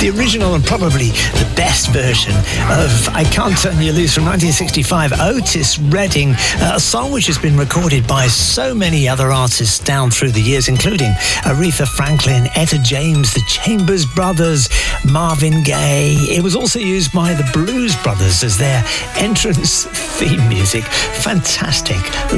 The original and probably the best version of I Can't Turn You Loose from 1965, Otis Redding, a song which has been recorded by so many other artists down through the years, including Aretha Franklin, Etta James, the Chambers Brothers, Marvin Gaye. It was also used by the Blues Brothers as their entrance theme music. Fantastic.